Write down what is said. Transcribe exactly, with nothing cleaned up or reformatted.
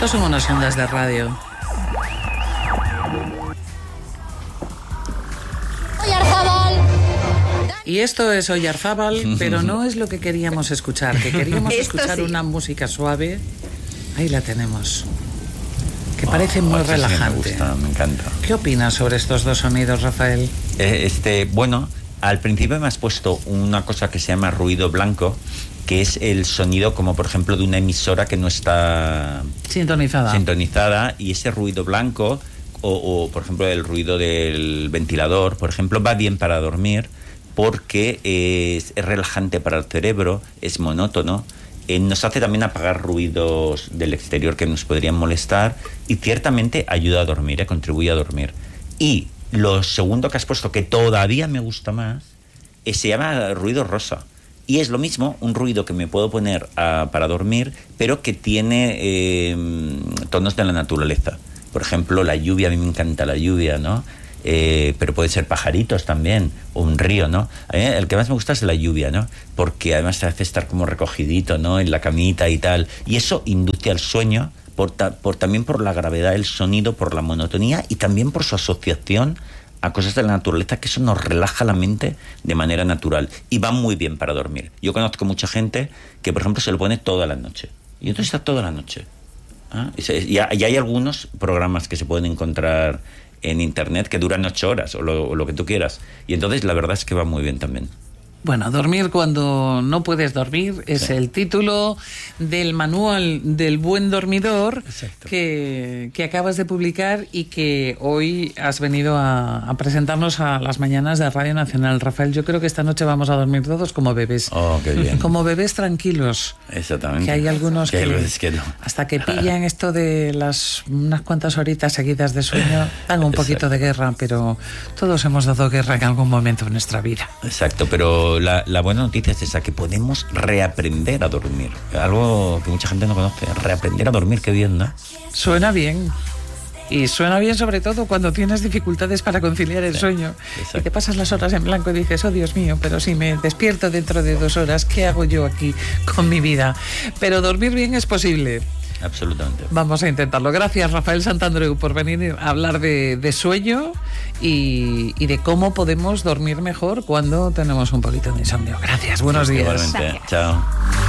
Estos son unas ondas de radio. Y esto es Oyarzábal, pero no es lo que queríamos escuchar, que queríamos escuchar sí. Una música suave. Ahí la tenemos. Que parece oh, muy relajante. Sí me gusta, me encanta. ¿Qué opinas sobre estos dos sonidos, Rafael? Eh, este, bueno, al principio me has puesto una cosa que se llama ruido blanco, que es el sonido como por ejemplo de una emisora que no está sintonizada. Sintonizada y ese ruido blanco o, o por ejemplo el ruido del ventilador, por ejemplo, va bien para dormir porque es, es relajante para el cerebro, es monótono. Eh, nos hace también apagar ruidos del exterior que nos podrían molestar y ciertamente ayuda a dormir, eh, contribuye a dormir. Y lo segundo que has puesto, que todavía me gusta más, eh, se llama ruido rosa. Y es lo mismo, un ruido que me puedo poner uh, para dormir, pero que tiene eh, tonos de la naturaleza. Por ejemplo, la lluvia, a mí me encanta la lluvia, ¿no? Eh, pero puede ser pajaritos también, o un río, ¿no? A mí el que más me gusta es la lluvia, ¿no? Porque además te hace estar como recogidito, ¿no? En la camita y tal. Y eso induce al sueño, por, ta- por también por la gravedad del sonido, por la monotonía y también por su asociación a cosas de la naturaleza, que eso nos relaja la mente de manera natural. Y va muy bien para dormir. Yo conozco mucha gente que, por ejemplo, se lo pone toda la noche. Y entonces está toda la noche. ¿Ah? Y, se, y, y hay algunos programas que se pueden encontrar en internet que duran ocho horas o lo, o lo que tú quieras. Y entonces la verdad es que va muy bien también. Bueno, dormir cuando no puedes dormir es sí. El título del manual del buen dormidor que, que acabas de publicar y que hoy has venido a, a presentarnos a las mañanas de Radio Nacional. Rafael, yo creo que esta noche vamos a dormir todos como bebés. Oh, qué bien. Como bebés tranquilos. Exactamente. Que hay algunos que, que, que no. hasta que pillan esto de las unas cuantas horitas seguidas de sueño, dan un poquito de guerra, pero todos hemos dado guerra en algún momento de nuestra vida. Exacto, pero La, la buena noticia es esa, que podemos reaprender a dormir. Algo que mucha gente no conoce. Reaprender a dormir, qué bien, ¿no? Suena bien. Y suena bien sobre todo cuando tienes dificultades para conciliar el sí, sueño. Exacto. Y te pasas las horas en blanco y dices, oh Dios mío, pero si me despierto dentro de dos horas, ¿qué hago yo aquí con mi vida? Pero dormir bien es posible. Absolutamente. Vamos a intentarlo. Gracias, Rafael Santandreu, por venir a hablar de, de sueño y, y de cómo podemos dormir mejor cuando tenemos un poquito de insomnio. Gracias, buenos días. Igualmente. Chao.